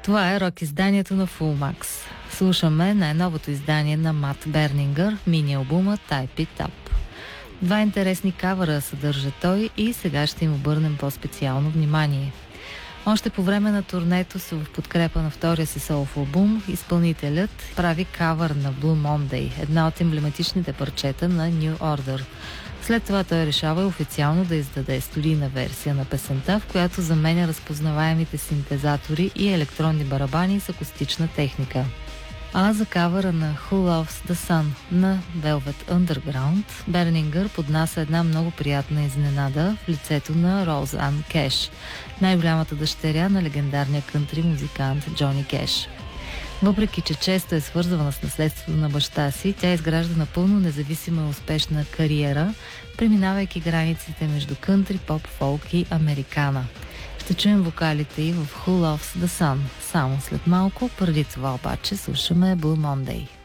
Това е рок изданието на Full Max. Слушаме най-новото издание на Мат Бернингър, мини-албума Type It Up. Два интересни кавъра съдържа той и сега ще им обърнем по-специално внимание. Още по време на турнето в подкрепа на втория си солов албум, изпълнителят прави кавър на Blue Monday, една от емблематичните парчета на New Order. След това той решава официално да издаде студийна версия на песента, в която заменя разпознаваемите синтезатори и електронни барабани с акустична техника. А за кавъра на Who Loves the Sun на Velvet Underground, Бернингър поднася една много приятна изненада в лицето на Роуз Ан Кеш, най-голямата дъщеря на легендарния кънтри музикант Джони Кеш. Въпреки че често е свързвана с наследството на баща си, тя изгражда напълно независима и успешна кариера, преминавайки границите между кънтри, поп, фолк и американа. Ще чуем вокалите й в Who Loves the Sun само след малко, преди това обаче слушаме Blue Monday.